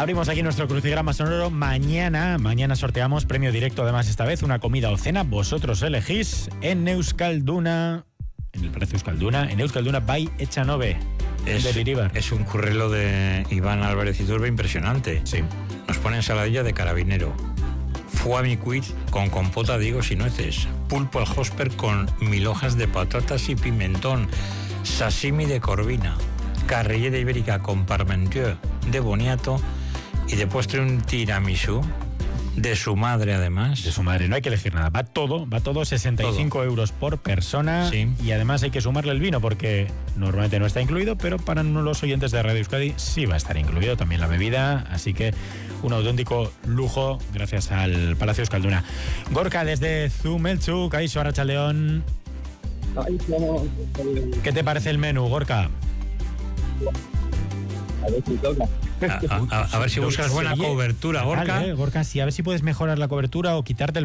Abrimos aquí nuestro crucigrama sonoro. Mañana sorteamos premio directo, además esta vez una comida o cena. Vosotros elegís en Euskalduna, en el Palacio Euskalduna, en Euskalduna by Echanove. Es un currelo de Iván Álvarez Iturbe impresionante. Sí. Nos pone ensaladilla de carabinero, foie micuit con compota de higos y nueces, pulpo al hosper con 1000 hojas de patatas y pimentón, sashimi de corvina, carrillera ibérica con parmentier de boniato y de postre un tiramisú de su madre, además. De su madre, no hay que elegir nada. Va todo, 65 todo. euros por persona. Sí. Y además hay que sumarle el vino porque normalmente no está incluido, pero para los oyentes de Radio Euskadi sí va a estar incluido también la bebida. Así que un auténtico lujo gracias al Palacio Euskalduna. Gorka, desde Zumeltzu, Kaixo, Arratsaldeon. ¿Qué te parece el menú, Gorka? A ver si toca. A ver si buscas buena cobertura, Gorka. Vale, Gorka, sí, a ver si puedes mejorar la cobertura o quitarte el